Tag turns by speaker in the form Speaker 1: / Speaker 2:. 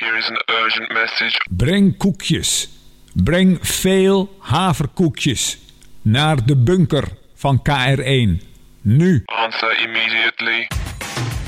Speaker 1: Here is an urgent message.
Speaker 2: Breng koekjes. Breng veel haverkoekjes naar de bunker van KR1. Nu.
Speaker 1: Answer immediately.